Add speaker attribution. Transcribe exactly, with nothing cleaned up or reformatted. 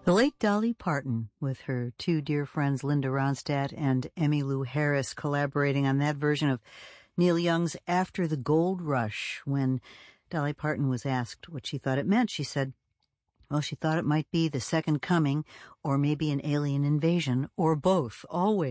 Speaker 1: The late Dolly Parton, with her two dear friends Linda Ronstadt and Emmylou Harris, collaborating on that version of Neil Young's After the Gold Rush. When Dolly Parton was asked what she thought it meant, she said, well, she thought it might be the second coming, or maybe an alien invasion, or both, always.